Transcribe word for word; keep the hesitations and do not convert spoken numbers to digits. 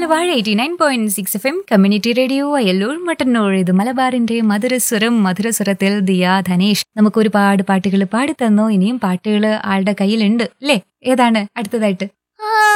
Malabar eighty nine point six F M community radio Ayallur Mattannur. ഇത് മലബാറിന്റെ മധുരസ്വരം. മധുരസ്വരത്തിൽ ദിയ ധനേഷ് നമുക്ക് ഒരുപാട് പാട്ടുകൾ പാടിത്തന്നു. ഇനിയും പാട്ടുകൾ ആളുടെ കയ്യിലുണ്ട് അല്ലേ? ഏതാണ് അടുത്തതായിട്ട്?